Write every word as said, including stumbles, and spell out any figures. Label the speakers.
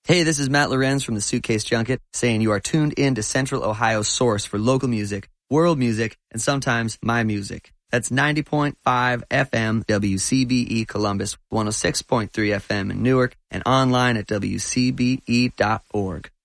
Speaker 1: Hey, this is Matt Lorenz from the Suitcase Junket saying you are tuned in to Central Ohio's source for local music, world music, and sometimes my music. That's ninety point five F M W C B E Columbus, one oh six point three F M in Newark, and online at W C B E dot org.